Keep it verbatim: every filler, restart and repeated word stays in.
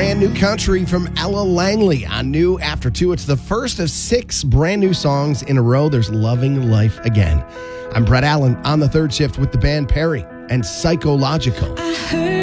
brand new country from Ella Langley on New After two. It's the first of six brand new songs in a row. There's Loving Life Again. I'm Brett Allen on the third shift with the band Perry and Psychological. I heard